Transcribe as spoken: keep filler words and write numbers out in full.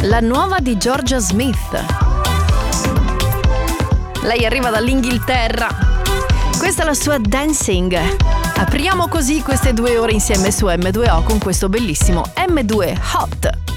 la nuova di Georgia Smith. Lei arriva dall'Inghilterra. Questa è la sua Dancing. Apriamo così queste due ore insieme su M due O con questo bellissimo M due Hot.